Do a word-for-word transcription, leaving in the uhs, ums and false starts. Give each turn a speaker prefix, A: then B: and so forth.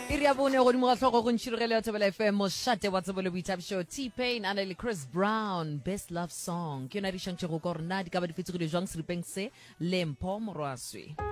A: iri ya bone go di moga tlhogo go ntshirogele ya Thobela F M moshate wa Thobela Boithabi Show. T-Pain and le Chris Brown, best love song ke yona di shantse go ka rona di ka ba di fetse go di jwang seripeng se Lempo Morwaswe.